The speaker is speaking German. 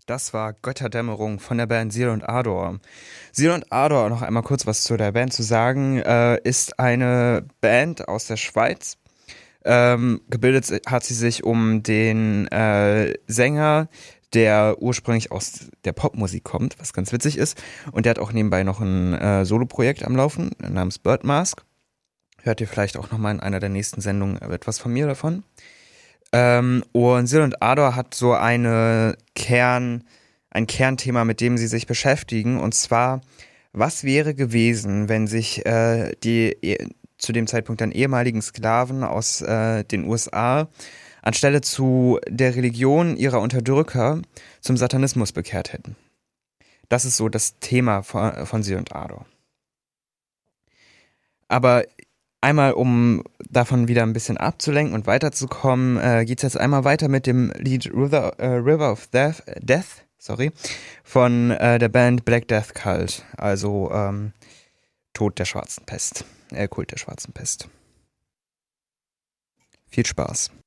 Das war Götterdämmerung von der Band Seal und Ardor. Seal und Ardor, noch einmal kurz was zu der Band zu sagen, ist eine Band aus der Schweiz. Gebildet hat sie sich um den Sänger, der ursprünglich aus der Popmusik kommt, was ganz witzig ist. Und der hat auch nebenbei noch ein Soloprojekt am Laufen namens Birdmask. Hört ihr vielleicht auch nochmal in einer der nächsten Sendungen etwas von mir davon. Und Sil und Ardor hat so ein Kernthema, mit dem sie sich beschäftigen. Und zwar, was wäre gewesen, wenn sich zu dem Zeitpunkt dann ehemaligen Sklaven aus den USA anstelle zu der Religion ihrer Unterdrücker zum Satanismus bekehrt hätten. Das ist so das Thema von Sil und Ardor. Aber einmal, um davon wieder ein bisschen abzulenken und weiterzukommen, geht's jetzt einmal weiter mit dem Lied River of Death, von der Band Black Death Cult, also Tod der schwarzen Pest, Kult der schwarzen Pest. Viel Spaß.